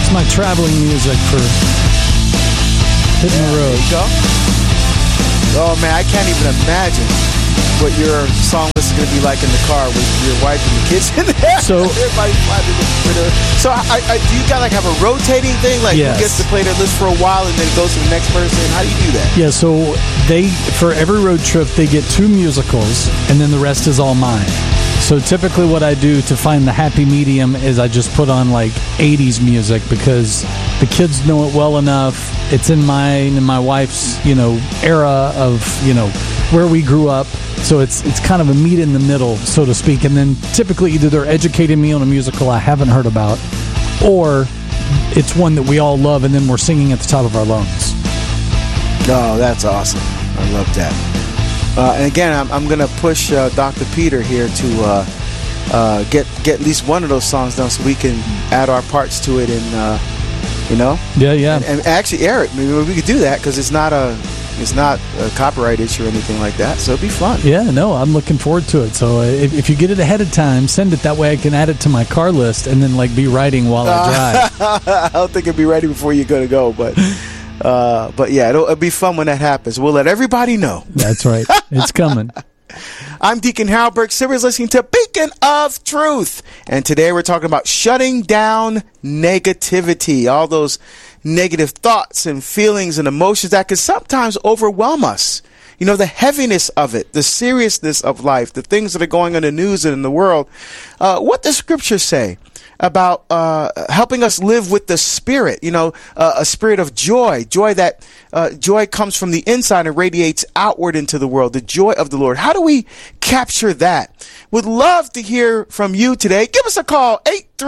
It's my traveling music for hitting the road. There you go. Oh, man, I can't even imagine what your song list is going to be like in the car with your wife and the kids in there. So, everybody flying so do you got have a rotating thing? Like, yes. Who gets to play their list for a while and then it goes to the next person? How do you do that? Yeah, so for every road trip, they get 2 musicals, and then the rest is all mine. So typically what I do to find the happy medium is I just put on, 80s music because the kids know it well enough. It's in mine and my wife's, era of, where we grew up. So it's kind of a meet in the middle, so to speak. And then typically either they're educating me on a musical I haven't heard about, or it's one that we all love and then we're singing at the top of our lungs. Oh, that's awesome. I love that. And again, I'm going to push Dr. Peter here to get at least one of those songs done so we can add our parts to it and, Yeah. And actually air it. Maybe we could do that because it's not a copyright issue or anything like that, so it'd be fun. Yeah, no, I'm looking forward to it. So if you get it ahead of time, send it. That way I can add it to my car list and then be writing while I drive. I don't think it'll be ready before you're going to go, but yeah, it'll be fun when that happens. We'll let everybody know. That's right. It's coming. I'm Deacon Harold Burke Sivers, listening to Beacon of Truth. And today we're talking about shutting down negativity, all those negative thoughts and feelings and emotions that can sometimes overwhelm us. The heaviness of it, the seriousness of life, the things that are going on in the news and in the world. What does Scripture say about helping us live with the Spirit? A spirit of joy. Joy comes from the inside and radiates outward into the world. The joy of the Lord. How do we capture that? Would love to hear from you today. Give us a call,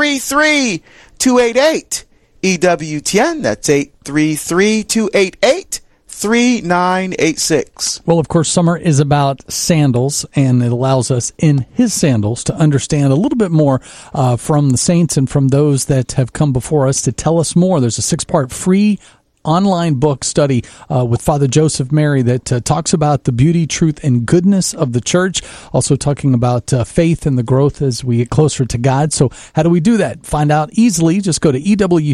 833-288-EWTN. That's 833-288-3986. Well, of course, summer is about sandals, and it allows us in his sandals to understand a little bit more from the saints and from those that have come before us to tell us more. There's a 6-part free online book study with Father Joseph Mary that talks about the beauty, truth, and goodness of the church. Also talking about faith and the growth as we get closer to God. So how do we do that? Find out easily. Just go to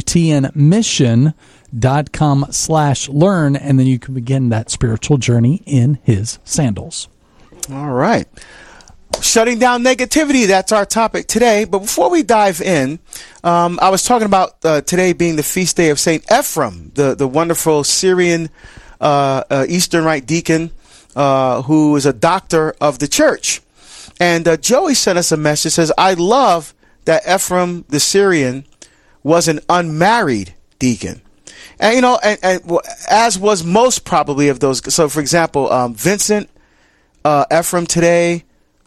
EWTNmission.com/learn, and then you can begin that spiritual journey in his sandals. All right. Shutting down negativity, that's our topic today. But before we dive in, I was talking about today being the feast day of St. Ephraim, the wonderful Syrian Eastern Rite deacon who is a doctor of the church. And Joey sent us a message, says, I love that Ephraim the Syrian was an unmarried deacon. And, and as was most probably of those. So, for example, Vincent, Ephraim today,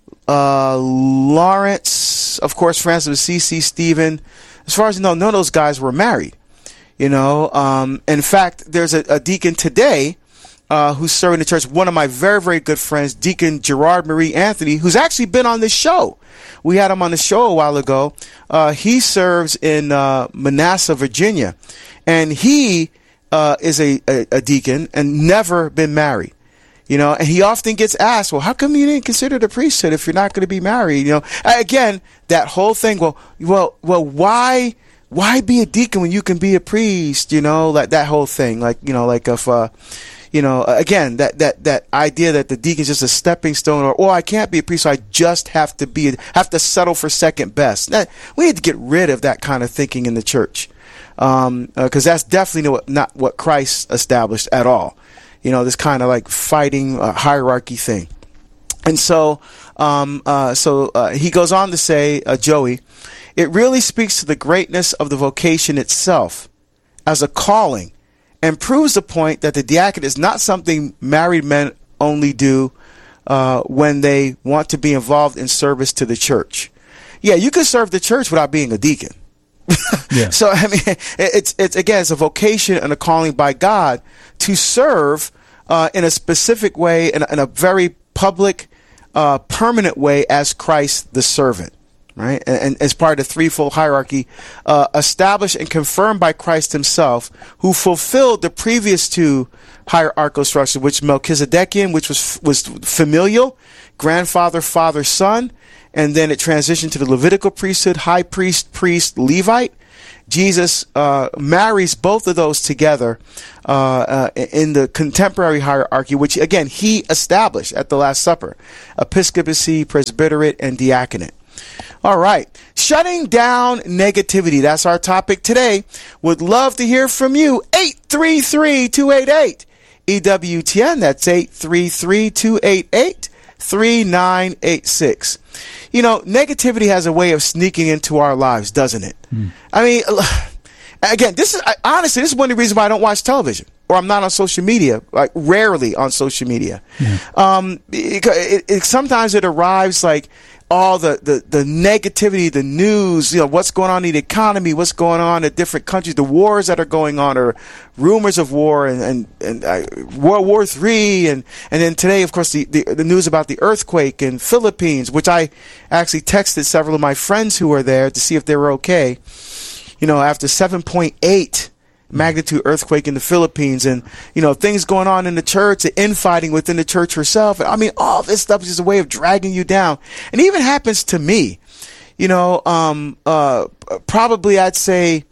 Lawrence, of course, Francis of Assisi, Stephen. As far as I know, none of those guys were married. In fact, there's a deacon today who's serving the church. One of my very, very good friends, Deacon Gerard Marie Anthony, who's actually been on this show. We had him on the show a while ago. He serves in Manassas, Virginia, and he is a deacon and never been married. And he often gets asked, well, how come you didn't consider the priesthood if you're not going to be married? Again, that whole thing, well, why be a deacon when you can be a priest? Like that whole thing, again, that idea that the deacon's just a stepping stone, or I can't be a priest, so I just have to settle for second best. We need to get rid of that kind of thinking in the church, because that's definitely not what Christ established at all. This kind of fighting hierarchy thing. And so he goes on to say, Joey, it really speaks to the greatness of the vocation itself as a calling and proves the point that the diaconate is not something married men only do when they want to be involved in service to the church. Yeah, you can serve the church without being a deacon. Yeah. So, it's a vocation and a calling by God to serve in a specific way, in a very public, permanent way as Christ the servant, right? And as part of the threefold hierarchy established and confirmed by Christ himself, who fulfilled the previous two hierarchical structures, which Melchizedekian, which was familial, grandfather, father, son, and then it transitioned to the Levitical priesthood, high priest, Levite. Jesus marries both of those together in the contemporary hierarchy, which, again, he established at the Last Supper: episcopacy, presbyterate, and diaconate. All right. Shutting down negativity. That's our topic today. Would love to hear from you. 833-288. EWTN. That's 833-288-3986. You know, negativity has a way of sneaking into our lives, doesn't it? I mean, again, honestly, this is one of the reasons why I don't watch television, or I'm not on social media, like rarely on social media. Sometimes it arrives like all the negativity, the news, you know, what's going on in the economy, what's going on in different countries, the wars that are going on, or rumors of war, and World War III, and then today, of course, the news about the earthquake in Philippines, which I actually texted several of my friends who were there to see if they were okay. You know, after 7.8 magnitude earthquake in the Philippines, and, you know, things going on in the church, the infighting within the church herself. I mean, all this stuff is just a way of dragging you down. And it even happens to me. You know, probably I'd say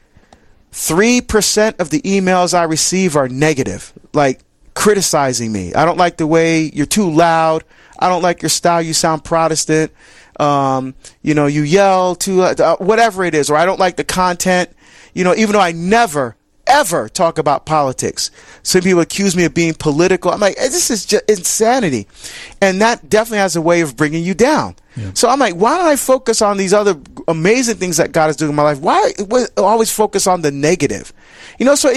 3% of the emails I receive are negative, like criticizing me. I don't like the way you're too loud. I don't like your style. You sound Protestant. You know, you yell too, whatever it is, or I don't like the content. You know, even though I never, ever talk about politics. Some people accuse me of being political. I'm like, this is just insanity. And that definitely has a way of bringing you down. Yeah. So I'm like, why don't I focus on these other amazing things that God is doing in my life? Why always focus on the negative? You know, so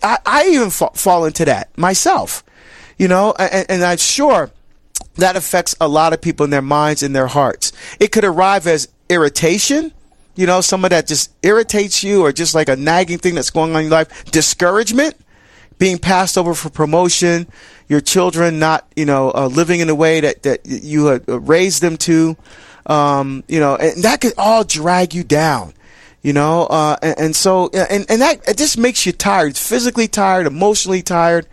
I even fall into that myself, you know, and I'm sure that affects a lot of people in their minds and their hearts. It could arrive as irritation. You know, some of that just irritates you, or just like a nagging thing that's going on in your life. Discouragement, being passed over for promotion, your children not, you know, living in the way that you had raised them to, you know, and that could all drag you down, you know, and so that it just makes you tired. It's physically tired, emotionally tired.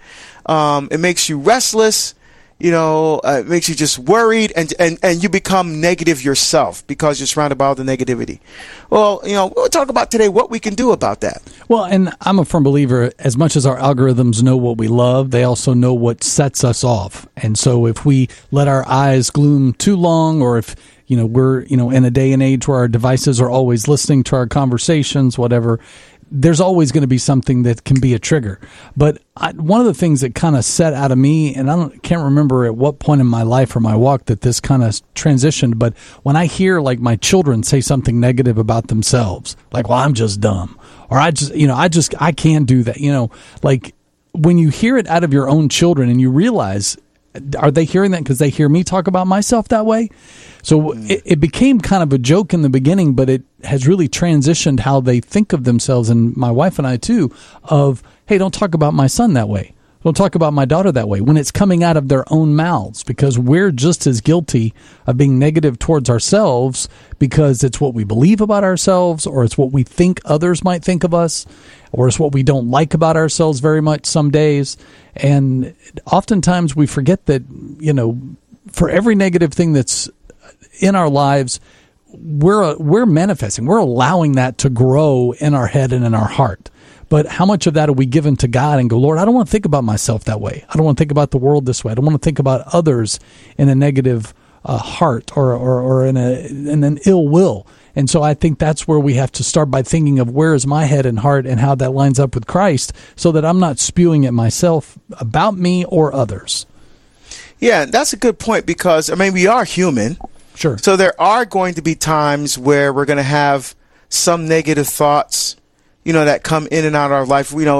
It makes you restless. You know, it makes you just worried, and you become negative yourself because you're surrounded by all the negativity. Well, you know, we'll talk about today what we can do about that. Well, and I'm a firm believer, as much as our algorithms know what we love, they also know what sets us off. And so if we let our eyes gloom too long, or if, you know, we're, you know, in a day and age where our devices are always listening to our conversations, whatever, there's always going to be something that can be a trigger. But one of the things that kind of set out of me, and can't remember at what point in my life or my walk that this kind of transitioned, but when I hear like my children say something negative about themselves, like, well, I'm just dumb, or I can't do that. You know, like when you hear it out of your own children and you realize, are they hearing that because they hear me talk about myself that way? So it became kind of a joke in the beginning, but it has really transitioned how they think of themselves, and my wife and I too, of, hey, don't talk about my son that way. Don't talk about my daughter that way, when it's coming out of their own mouths, because we're just as guilty of being negative towards ourselves because it's what we believe about ourselves, or it's what we think others might think of us, or it's what we don't like about ourselves very much some days. And oftentimes we forget that, you know, for every negative thing that's in our lives, we're manifesting, we're allowing that to grow in our head and in our heart. But how much of that are we given to God and go, Lord, I don't want to think about myself that way. I don't want to think about the world this way. I don't want to think about others in a negative heart or in an ill will. And so I think that's where we have to start by thinking of where is my head and heart and how that lines up with Christ, so that I'm not spewing at myself about me or others. Yeah, that's a good point, because, I mean, we are human. Sure. So there are going to be times where we're going to have some negative thoughts, you know, that come in and out of our life. You know,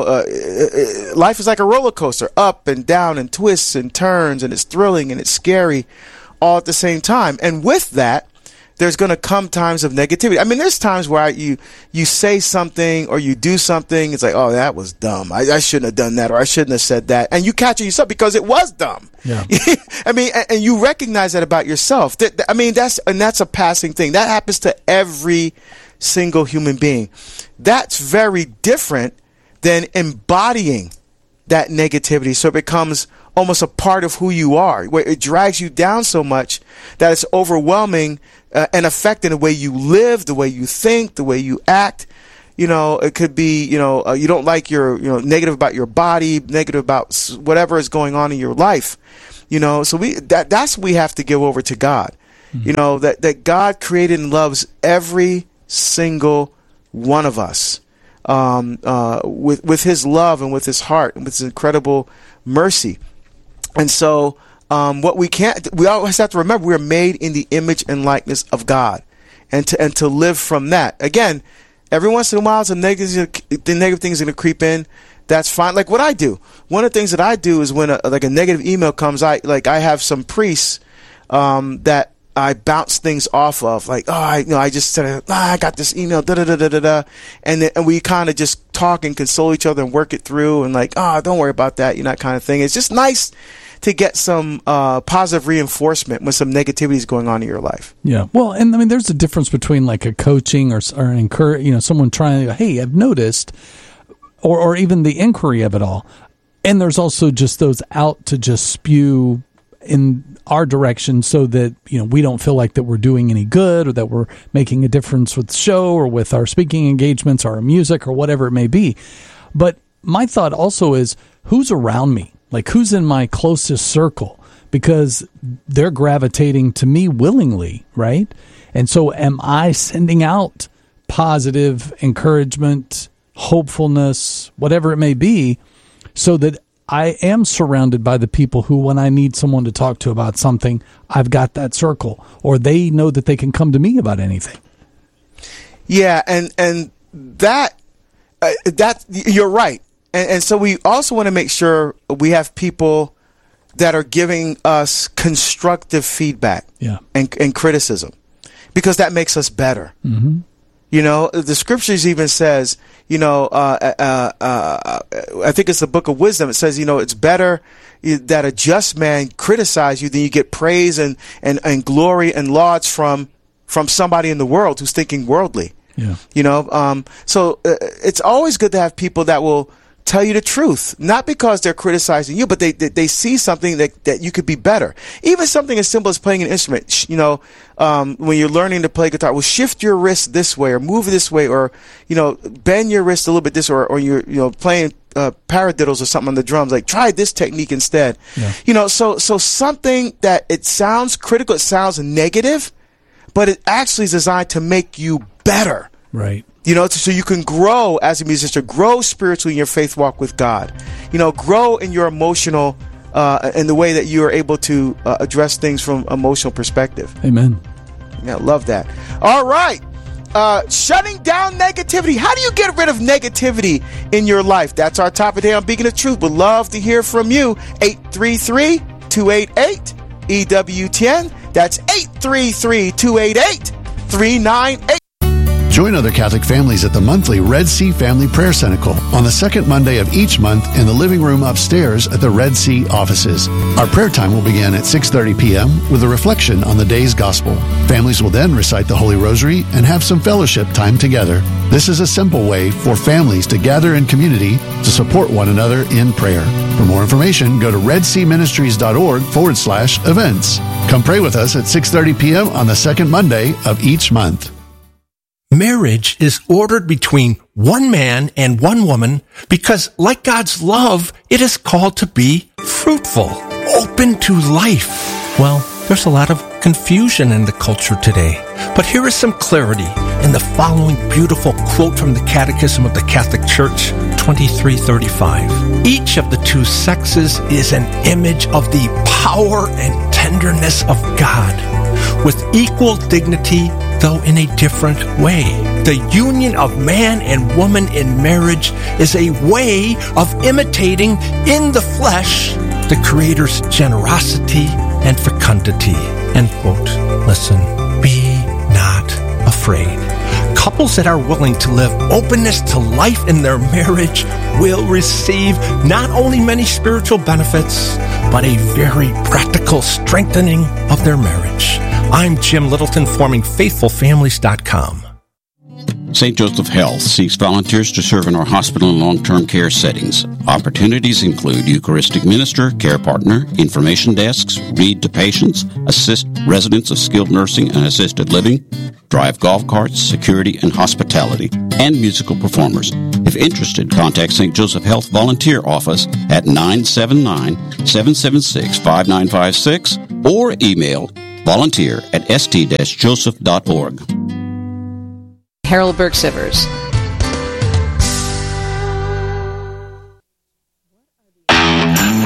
life is like a roller coaster, up and down and twists and turns, and it's thrilling and it's scary all at the same time. And with that, there's going to come times of negativity. I mean, there's times where you say something or you do something, it's like, oh, that was dumb. I shouldn't have done that, or I shouldn't have said that. And you catch yourself because it was dumb. Yeah. I mean, and you recognize that about yourself. I mean, that's a passing thing. That happens to every single human being. That's very different than embodying that negativity, so it becomes almost a part of who you are, where it drags you down so much that it's overwhelming an effect in the way you live, the way you think, the way you act. It could be, you don't like your, negative about your body, negative about whatever is going on in your life. So that's what we have to give over to God. Mm-hmm. That God created and loves every single one of us, with his love and with his heart and with his incredible mercy. And so, we always have to remember we're made in the image and likeness of God, and to live from that. Again, every once in a while, the negative things are going to creep in. That's fine. Like what I do. One of the things that I do is when a negative email comes, I have some priests that I bounce things off of. Like, I just said, I got this email, and we kind of just talk and console each other and work it through, and don't worry about that, that kind of thing. It's just nice to get some positive reinforcement when some negativity is going on in your life. Yeah. Well, and I mean, there's a difference between like a coaching or an encourage, someone trying to, hey, I've noticed, or even the inquiry of it all. And there's also just those out to just spew in our direction so that, we don't feel like that we're doing any good or that we're making a difference with the show or with our speaking engagements or our music or whatever it may be. But my thought also is, who's around me? Like, who's in my closest circle? Because they're gravitating to me willingly, right? And so am I sending out positive encouragement, hopefulness, whatever it may be, so that I am surrounded by the people who, when I need someone to talk to about something, I've got that circle, or they know that they can come to me about anything. Yeah, and that you're right. And so we also want to make sure we have people that are giving us constructive feedback and criticism, because that makes us better. Mm-hmm. The scriptures even says, I think it's the book of wisdom. It says, it's better that a just man criticize you than you get praise and glory and lauds from somebody in the world who's thinking worldly. Yeah. So it's always good to have people that will tell you the truth, not because they're criticizing you, but they see something that you could be better. Even something as simple as playing an instrument. When you're learning to play guitar, well, shift your wrist this way or move this way, or bend your wrist a little bit this way, or you're playing paradiddles or something on the drums. Like, try this technique instead. Yeah. So something that it sounds critical, it sounds negative, but it actually is designed to make you better. Right. So you can grow as a musician, grow spiritually in your faith walk with God, grow in your emotional, in the way that you are able to address things from emotional perspective. Amen. Yeah, love that. All right. Shutting down negativity. How do you get rid of negativity in your life? That's our topic today on Beacon of Truth. Would love to hear from you. 833-288-EWTN. That's 833-288-398. Join other Catholic families at the monthly Red Sea Family Prayer Cenacle on the second Monday of each month in the living room upstairs at the Red Sea offices. Our prayer time will begin at 6:30 p.m. with a reflection on the day's gospel. Families will then recite the Holy Rosary and have some fellowship time together. This is a simple way for families to gather in community to support one another in prayer. For more information, go to redseaministries.org/events. Come pray with us at 6:30 p.m. on the second Monday of each month. Marriage is ordered between one man and one woman because, like God's love, it is called to be fruitful, open to life. Well, there's a lot of confusion in the culture today, but here is some clarity in the following beautiful quote from the Catechism of the Catholic Church, 2335. Each of the two sexes is an image of the power and tenderness of God, with equal dignity, though in a different way. The union of man and woman in marriage is a way of imitating in the flesh the Creator's generosity and fecundity. End quote. Listen, be not afraid. Couples that are willing to live openness to life in their marriage will receive not only many spiritual benefits, but a very practical strengthening of their marriage. I'm Jim Littleton, forming FaithfulFamilies.com. St. Joseph Health seeks volunteers to serve in our hospital and long-term care settings. Opportunities include Eucharistic minister, care partner, information desks, read to patients, assist residents of skilled nursing and assisted living, drive golf carts, security and hospitality, and musical performers. If interested, contact St. Joseph Health Volunteer Office at 979-776-5956 or email volunteer@st-joseph.org. Harold Burke Sivers.